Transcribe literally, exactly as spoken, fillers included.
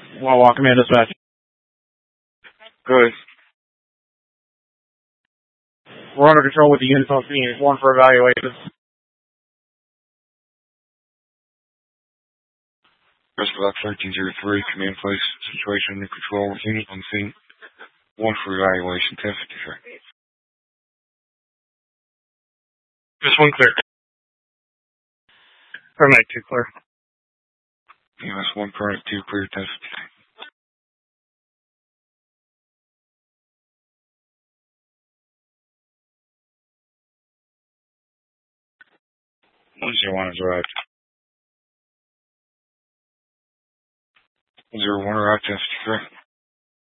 Well, welcome in dispatch. Good. We're under control with the units on scene. One for evaluation. Rescue thirteen zero three, command place, situation under control with unit on scene. One for evaluation, ten fifty-three. Just one clear. Permit two clear. E M S one, permit two, clear, ten fifty-three. one zero one has arrived. one zero one arrived, ten fifty-three.